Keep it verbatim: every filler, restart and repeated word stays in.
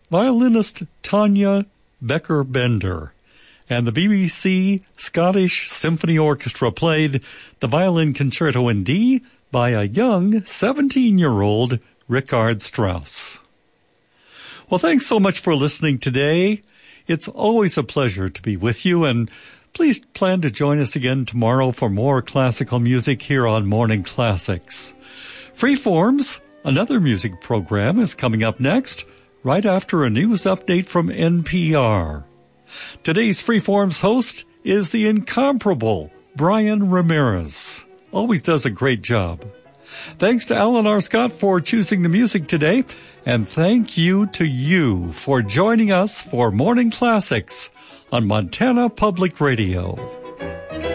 violinist Tanya Becker-Bender, and the B B C Scottish Symphony Orchestra played the Violin Concerto in D by a young seventeen-year-old Richard Strauss. Well, thanks so much for listening today. It's always a pleasure to be with you, and please plan to join us again tomorrow for more classical music here on Morning Classics. Freeforms, another music program, is coming up next, right after a news update from N P R. Today's Freeforms host is the incomparable Brian Ramirez. Always does a great job. Thanks to Alan R. Scott for choosing the music today, and thank you to you for joining us for Morning Classics on Montana Public Radio.